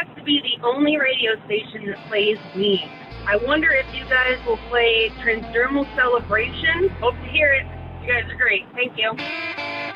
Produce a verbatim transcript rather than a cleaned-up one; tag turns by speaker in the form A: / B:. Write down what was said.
A: has to be the only radio station that plays me. I wonder if you guys will play Transdermal Celebration. Hope to hear it. You guys are great. Thank you.